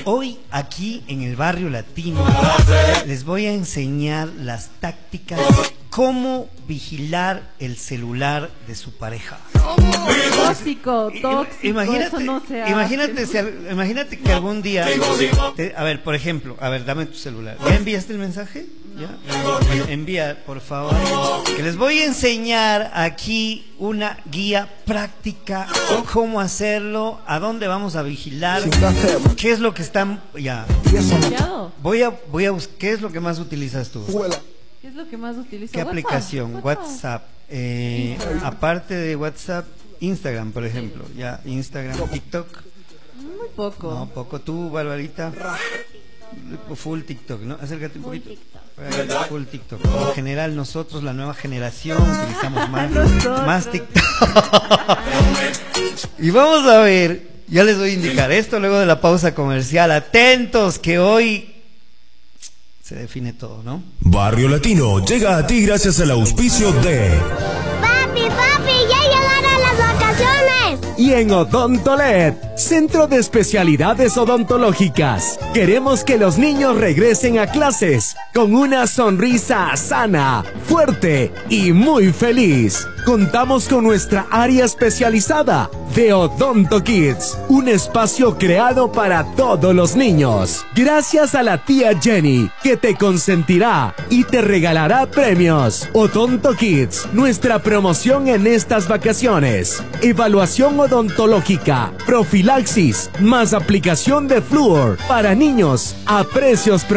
Hoy aquí en el Barrio Latino les voy a enseñar las tácticas de cómo vigilar el celular de su pareja. Tóxico. Imagínate, eso no se hace. imagínate que algún día, a ver, por ejemplo, a ver, dame tu celular. ¿Ya enviaste el mensaje? ¿Ya? Bueno, envía, por favor. Que les voy a enseñar aquí una guía práctica, cómo hacerlo, a dónde vamos a vigilar, qué es lo que están, ya. Voy a ¿qué es lo que más utilizas tú? ¿Qué es lo que más utilizo? ¿Qué aplicación? WhatsApp. Aparte de WhatsApp, Instagram, por ejemplo. Ya, Instagram, TikTok. Muy poco. No, poco. Tú, Barbarita. Full TikTok, ¿no? Acércate un poquito. Full TikTok. En general, nosotros, la nueva generación, utilizamos más TikTok. Y vamos a ver, ya les voy a indicar esto luego de la pausa comercial. Atentos, que hoy se define todo, ¿no? Barrio Latino llega a ti gracias al auspicio de... Papi, ya llegaron las vacaciones. Y en Odontolet, Centro de Especialidades Odontológicas, queremos que los niños regresen a clases con una sonrisa sana, fuerte y muy feliz. Contamos con nuestra área especializada de Odonto Kids, un espacio creado para todos los niños. Gracias a la tía Jenny, que te consentirá y te regalará premios. Odonto Kids, nuestra promoción en estas vacaciones. Evaluación odontológica, profilaxis, más aplicación de flúor para niños a precios